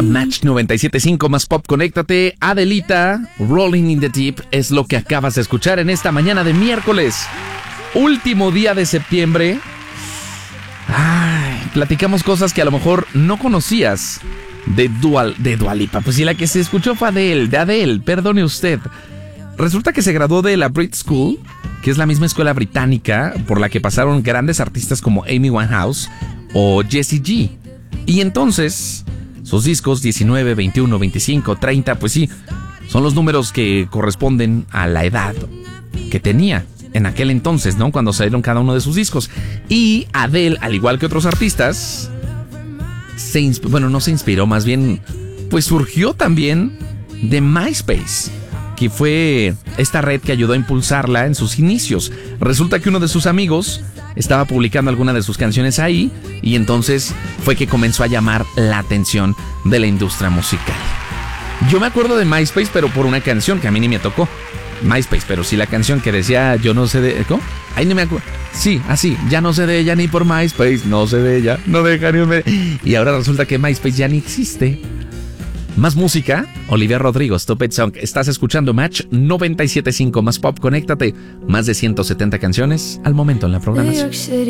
Match 97.5 más pop, conéctate. Adelita, Rolling in the Deep es lo que acabas de escuchar en esta mañana de miércoles, último día de septiembre. Platicamos cosas que a lo mejor no conocías de Dua Lipa. Pues sí, la que se escuchó fue de Adele, perdone usted. Resulta que se graduó de la Brit School, que es la misma escuela británica por la que pasaron grandes artistas como Amy Winehouse o Jessie G. Y entonces, sus discos 19, 21, 25, 30, pues sí, son los números que corresponden a la edad que tenía en aquel entonces, ¿no? Cuando salieron cada uno de sus discos. Y Adele, al igual que otros artistas, no se inspiró, más bien, pues surgió también de MySpace, que fue esta red que ayudó a impulsarla en sus inicios. Resulta que uno de sus amigos estaba publicando alguna de sus canciones ahí, y entonces fue que comenzó a llamar la atención de la industria musical. Yo me acuerdo de MySpace, pero por una canción que a mí ni me tocó MySpace, pero sí la canción que decía yo no sé de... ¿Cómo? Ahí no me acuerdo. Sí, así, ya no sé de ella ni por MySpace, no sé de ella, no deja ni un... Y ahora resulta que MySpace ya ni existe. Más música, Olivia Rodrigo, Stupid Song. Estás escuchando Match 97.5 más pop, conéctate. Más de 170 canciones al momento en la programación.